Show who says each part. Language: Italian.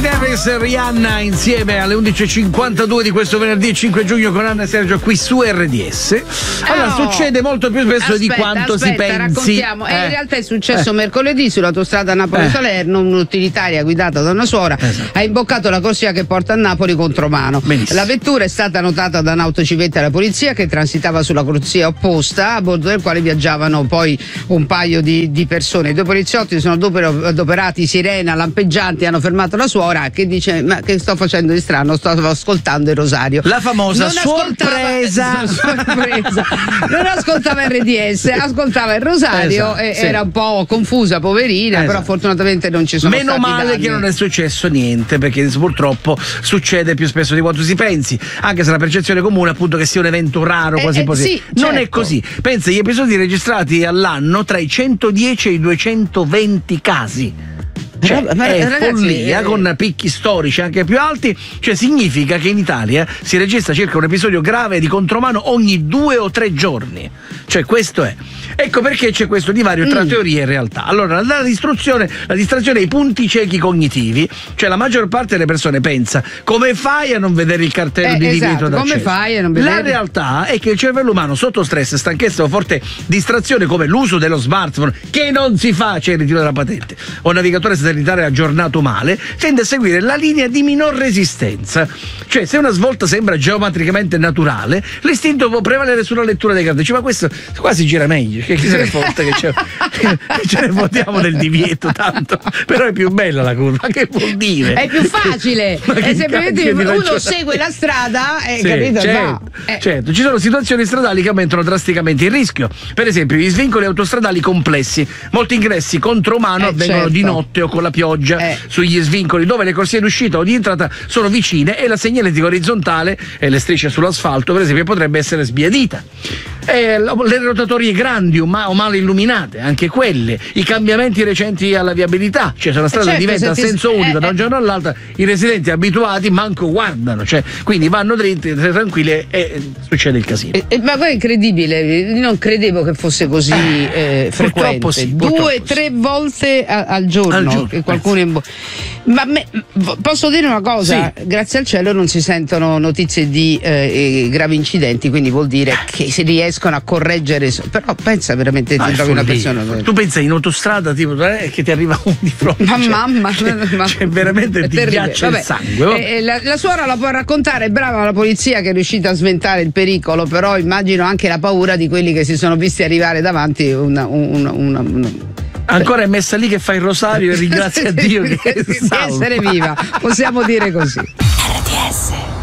Speaker 1: Davis, Rihanna insieme alle 11.52 di questo venerdì 5 giugno con Anna e Sergio qui su RDS. Allora, succede molto più spesso di quanto si pensi.
Speaker 2: Raccontiamo. In realtà è successo mercoledì sull'autostrada Napoli-Salerno, un'utilitaria guidata da una suora ha imboccato la corsia che porta a Napoli contromano.
Speaker 1: Benissimo.
Speaker 2: La vettura è stata notata da un'autocivetta della polizia che transitava sulla corsia opposta, a bordo del quale viaggiavano poi un paio di persone. I due poliziotti sono adoperati sirena, lampeggianti, hanno fermato la suora che dice: ma che sto facendo di strano? Stavo ascoltando il rosario.
Speaker 1: La famosa sorpresa.
Speaker 2: Non ascoltava RDS, ascoltava il rosario e era un po' confusa, poverina, però fortunatamente non ci sono
Speaker 1: Meno
Speaker 2: stati
Speaker 1: male
Speaker 2: danni.
Speaker 1: che non è successo niente, perché purtroppo succede più spesso di quanto si pensi, anche se la percezione comune appunto che sia un evento raro, quasi così.
Speaker 2: Sì,
Speaker 1: non
Speaker 2: certo.
Speaker 1: è così. Pensa, gli episodi registrati all'anno tra i 110 e i 220 casi. Cioè, è
Speaker 2: ragazzi,
Speaker 1: follia, con picchi storici anche più alti. Cioè significa che in Italia si registra circa un episodio grave di contromano ogni 2 o 3 giorni. Cioè questo è. Ecco perché c'è questo divario tra teoria e realtà. Allora, la distrazione è i punti ciechi cognitivi. Cioè la maggior parte delle persone pensa: come fai a non vedere il cartello di divieto d'accesso?
Speaker 2: Come fai a non vedere?
Speaker 1: La realtà è che il cervello umano sotto stress, stanchezza o forte distrazione, come l'uso dello smartphone che non si fa, c'è il ritiro della patente, o navigatore satellitare aggiornato male, tende a seguire la linea di minor resistenza. Cioè se una svolta sembra geometricamente naturale, l'istinto può prevalere sulla lettura dei cartelli. Ma questo qua si gira meglio, che chi se ne fotte che ce ne fottiamo del divieto, tanto però è più bella la curva. Che vuol dire?
Speaker 2: È più facile, è semplicemente uno segue la strada e capito?
Speaker 1: Certo, ci sono situazioni stradali che aumentano drasticamente il rischio. Per esempio gli svincoli autostradali complessi. Molti ingressi contromano avvengono di notte o con la pioggia sugli svincoli dove le corsie d'uscita o di entrata sono vicine e la segnaletica orizzontale e le strisce sull'asfalto per esempio potrebbe essere sbiadita. Le rotatorie grandi o male illuminate, anche quelle, i cambiamenti recenti alla viabilità, cioè se la strada diventa a senso unico da un giorno all'altro, i residenti abituati manco guardano, cioè quindi vanno dritti, tranquilli e succede il casino.
Speaker 2: Ma poi è incredibile, non credevo che fosse così frequente.
Speaker 1: Sì,
Speaker 2: 2-3 volte al giorno che qualcuno ma posso dire una cosa? Grazie al cielo non si sentono notizie di gravi incidenti, quindi vuol dire che si riescono a correggere, però pensa veramente ti trovi una persona.
Speaker 1: Tu pensa in autostrada tipo che ti arriva uno di fronte, cioè veramente ti ghiaccia il sangue.
Speaker 2: La suora la può raccontare, brava la polizia che è riuscita a sventare il pericolo, però immagino anche la paura di quelli che si sono visti arrivare davanti
Speaker 1: ancora è messa lì che fa il rosario e ringrazia Dio di
Speaker 2: essere viva, possiamo dire così. RDS